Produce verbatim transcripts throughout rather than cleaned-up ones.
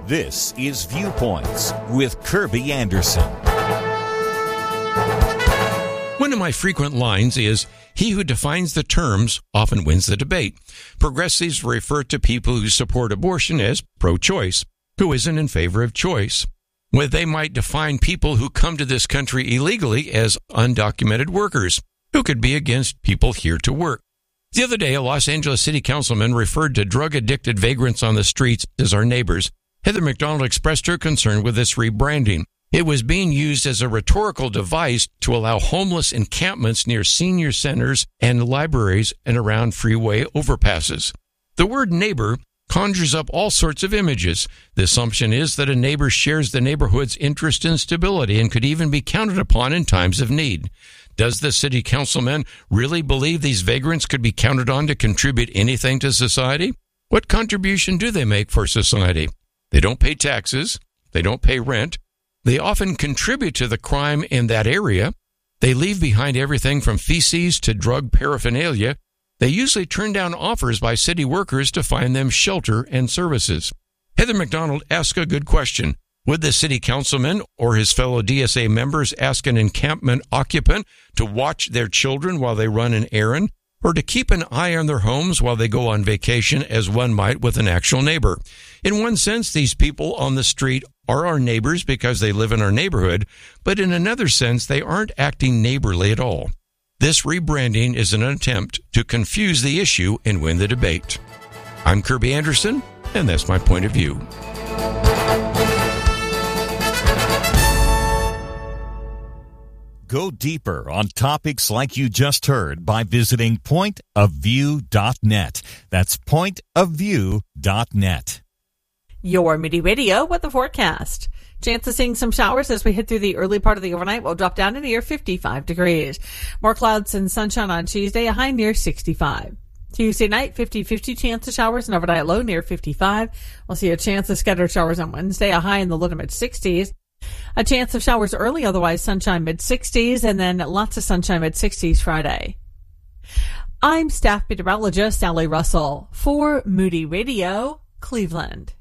This is Viewpoints with Kirby Anderson. One of my frequent lines is, he who defines the terms often wins the debate. Progressives refer to people who support abortion as pro-choice, who isn't in favor of choice. Well, they might define people who come to this country illegally as undocumented workers, who could be against people here to work. The other day, a Los Angeles City Councilman referred to drug-addicted vagrants on the streets as our neighbors. Heather McDonald expressed her concern with this rebranding. It was being used as a rhetorical device to allow homeless encampments near senior centers and libraries and around freeway overpasses. The word neighbor conjures up all sorts of images. The assumption is that a neighbor shares the neighborhood's interest in stability and could even be counted upon in times of need. Does the city councilman really believe these vagrants could be counted on to contribute anything to society? What contribution do they make for society? They don't pay taxes. They don't pay rent. They often contribute to the crime in that area. They leave behind everything from feces to drug paraphernalia. They usually turn down offers by city workers to find them shelter and services. Heather McDonald asked a good question. Would the city councilman or his fellow D S A members ask an encampment occupant to watch their children while they run an errand, or to keep an eye on their homes while they go on vacation as one might with an actual neighbor? In one sense, these people on the street are our neighbors because they live in our neighborhood, but in another sense, they aren't acting neighborly at all. This rebranding is an attempt to confuse the issue and win the debate. I'm Kirby Anderson, and that's my point of view. Go deeper on topics like you just heard by visiting point of view dot net. That's point of view dot net. Your Moody Radio with the forecast. Chance of seeing some showers as we head through the early part of the overnight. We'll drop down to near fifty-five degrees. More clouds and sunshine on Tuesday, a high near sixty-five. Tuesday night, fifty-fifty chance of showers and overnight low near fifty-five. We'll see a chance of scattered showers on Wednesday, a high in the low to mid-sixties. A chance of showers early, otherwise sunshine mid-sixties, and then lots of sunshine mid-sixties Friday. I'm staff meteorologist Sally Russell for Moody Radio, Cleveland.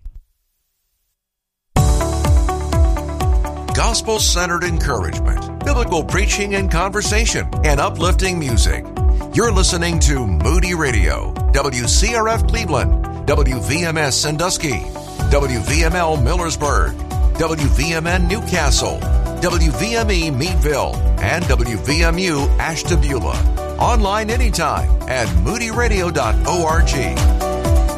Gospel-centered encouragement, biblical preaching and conversation, and uplifting music. You're listening to Moody Radio, W C R F Cleveland, W V M S Sandusky, W V M L Millersburg, W V M N Newcastle, W V M E Meadville, and W V M U Ashtabula. Online anytime at moody radio dot org.